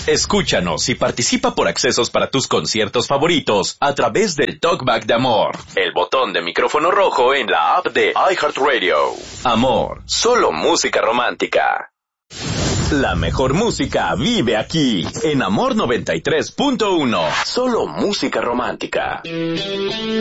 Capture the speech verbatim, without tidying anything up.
Escúchanos y participa por accesos para tus conciertos favoritos a través del Talkback de Amor, el botón de micrófono rojo en la app de iHeartRadio. Amor, solo música romántica. La mejor música vive aquí, en Amor noventa y tres punto uno. Solo música romántica.